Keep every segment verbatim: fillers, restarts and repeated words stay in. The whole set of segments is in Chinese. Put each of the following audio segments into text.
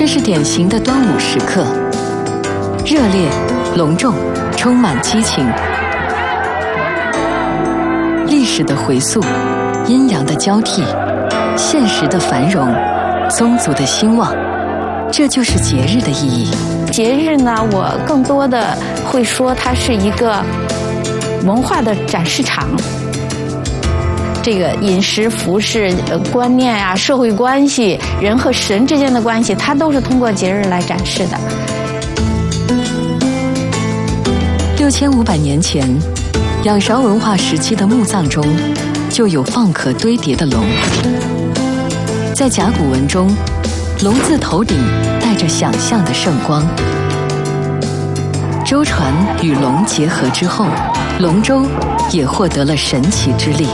这是典型的端午时刻，热烈、隆重，充满激情。历史的回溯，阴阳的交替，现实的繁荣，宗族的兴旺，这就是节日的意义。 节日呢，我更多的会说它是一个文化的展示场。这个饮食、服饰、呃观念啊、社会关系、人和神之间的关系，它都是通过节日来展示的。 六千五百年前，仰韶文化时期的墓葬中，就有蚌壳堆叠的龙。在甲骨文中，龙字头顶带着想象的圣光。舟船与龙结合之后，龙舟也获得了神奇之力。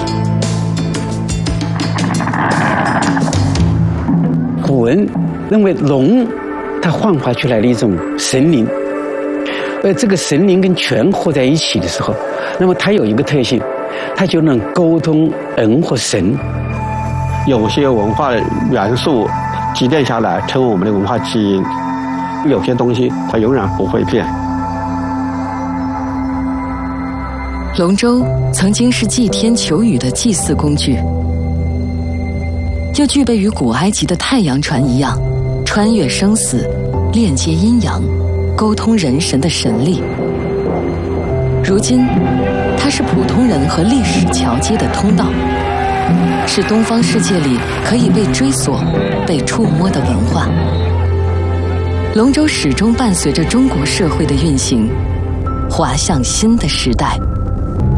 古人认为龙，它幻化出来的一种神灵，而这个神灵跟泉合在一起的时候，那么它有一个特性，它就能沟通人和神。 有些文化元素积淀下来，成为我们的文化基因；有些东西它永远不会变。 龙舟曾经是祭天求雨的祭祀工具，又具备与古埃及的太阳船一样，穿越生死、链接阴阳、沟通人神的神力。如今，它是普通人和历史桥接的通道，是东方世界里可以被追索、被触摸的文化。龙舟始终伴随着中国社会的运行，滑向新的时代。